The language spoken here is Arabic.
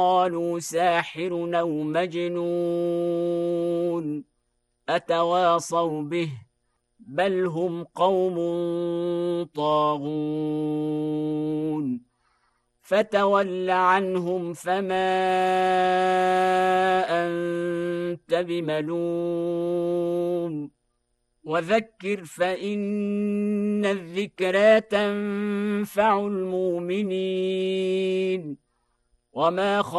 قالوا ساحر أو مجنون أتواصوا به بل هم قوم طاغون فتول عنهم فما أنت بملوم وذكر فإن الذكرى تنفع المؤمنين وما